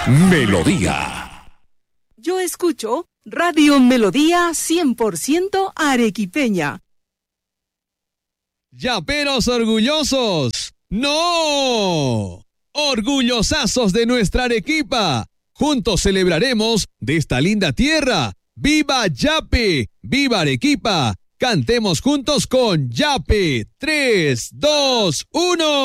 Melodía. Yo escucho Radio Melodía 100% arequipeña. ¡Yaperos orgullosos! ¡No! ¡Orgullosazos de nuestra Arequipa! Juntos celebraremos de esta linda tierra. ¡Viva Yape! ¡Viva Arequipa! Cantemos juntos con Yape. 3, 2, 1.